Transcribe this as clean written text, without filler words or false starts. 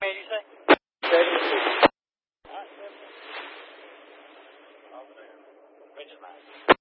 Did you say? 76. Over there. Bridge line.